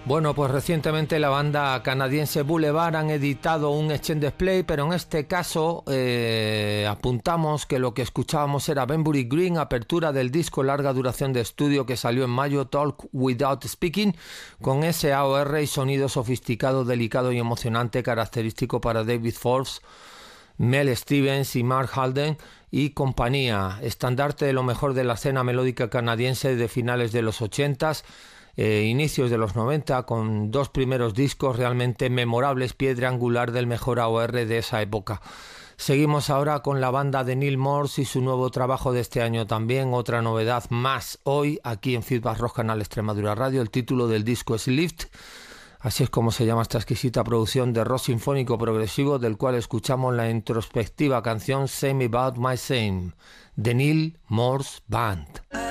Bueno, pues recientemente la banda canadiense Boulevard han editado un Extended Play, pero en este caso apuntamos que lo que escuchábamos era Benbury Green, apertura del disco larga duración de estudio que salió en mayo, Talk Without Speaking, con ese AOR y sonido sofisticado, delicado y emocionante característico para David Forbes, Mel Stevens y Mark Halden y compañía, estandarte de lo mejor de la escena melódica canadiense de finales de los 80s, inicios de los 90, con dos primeros discos realmente memorables, piedra angular del mejor AOR de esa época. Seguimos ahora con la banda de Neil Morse y su nuevo trabajo de este año también, otra novedad más hoy aquí en Feedback Rock Canal Extremadura Radio. El título del disco es Lift, así es como se llama esta exquisita producción de rock sinfónico progresivo, del cual escuchamos la introspectiva canción Same About My Same, de Neil Morse Band.